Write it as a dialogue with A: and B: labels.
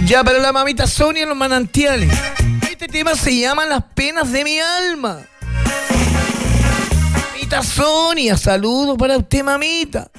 A: Ya, pero la mamita Sonia en los manantiales. Este tema se llama Las penas de mi alma. Mamita Sonia, saludos para usted, mamita.